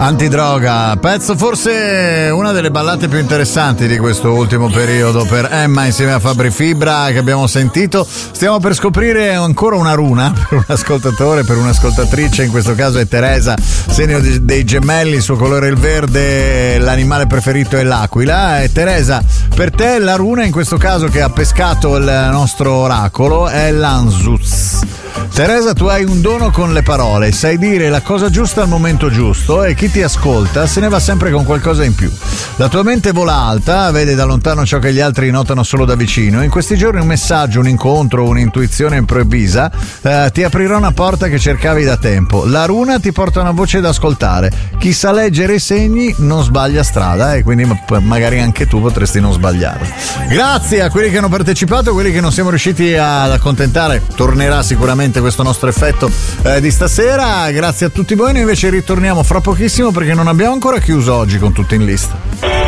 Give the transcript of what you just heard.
Antidroga, pezzo forse una delle ballate più interessanti di questo ultimo periodo per Emma insieme a Fabri Fibra che abbiamo sentito. Stiamo per scoprire ancora una runa per un ascoltatore, per un'ascoltatrice, in questo caso è Teresa, segno dei gemelli, il suo colore è il verde, l'animale preferito è l'aquila. E Teresa, per te la runa in questo caso che ha pescato il nostro oracolo è l'Anzuz. Teresa, tu hai un dono con le parole, sai dire la cosa giusta al momento giusto e chi ti ascolta se ne va sempre con qualcosa in più. La tua mente vola alta, vede da lontano ciò che gli altri notano solo da vicino. In questi giorni un messaggio, un incontro, un'intuizione improvvisa ti aprirà una porta che cercavi da tempo. La runa ti porta una voce da ascoltare. Chi sa leggere i segni non sbaglia strada e quindi magari anche tu potresti non sbagliare. Grazie a quelli che hanno partecipato, quelli che non siamo riusciti ad accontentare. Tornerà sicuramente questo nostro effetto di stasera. Grazie a tutti voi, noi invece ritorniamo fra pochissimo perché non abbiamo ancora chiuso oggi con Tutto in Lista.